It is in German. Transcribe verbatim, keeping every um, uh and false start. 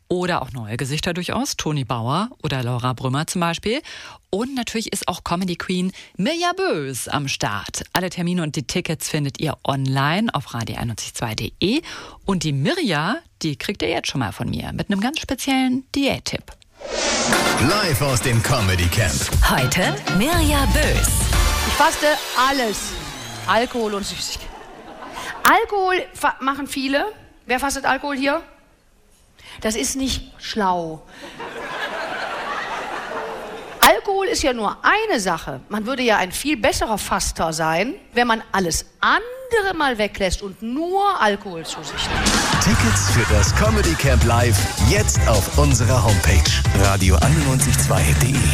Oder auch neue Gesichter durchaus, Toni Bauer oder Laura Brümmer zum Beispiel. Und natürlich ist auch Comedy Queen Mirja Bös am Start. Alle Termine und die Tickets findet ihr online auf radio einundneunzig Komma zwei punkt de. Und die Mirja, die kriegt ihr jetzt schon mal von mir mit einem ganz speziellen Diättipp. Live aus dem Comedy Camp. Heute Mirja Bös. Ich faste alles. Alkohol und Süßigkeiten. Alkohol fa- machen viele. Wer fastet Alkohol hier? Das ist nicht schlau. Alkohol ist ja nur eine Sache. Man würde ja ein viel besserer Faster sein, wenn man alles andere mal weglässt und nur Alkohol zu sich nimmt. Tickets für das Comedy Camp Live jetzt auf unserer Homepage radio einundneunzig Komma zwei punkt de.